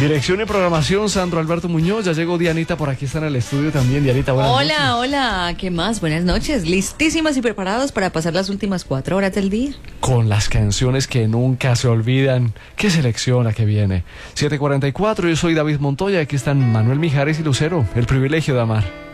Dirección y programación, Sandro Alberto Muñoz. Ya llegó Dianita, por aquí está en el estudio también. Dianita, buenas noches. Hola, ¿qué más? Buenas noches. Listísimas y preparados para pasar las últimas 4 horas del día. Con las canciones que nunca se olvidan. ¿Qué selección la que viene? 7:44, yo soy David Montoya. Aquí están Manuel Mijares y Lucero. El privilegio de amar.